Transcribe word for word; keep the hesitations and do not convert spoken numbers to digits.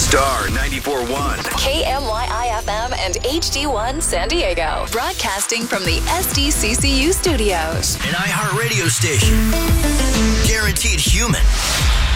Star ninety-four point one. K M Y I F M and H D one San Diego. Broadcasting from the S D C C U studios. An iHeartRadio station. Guaranteed human.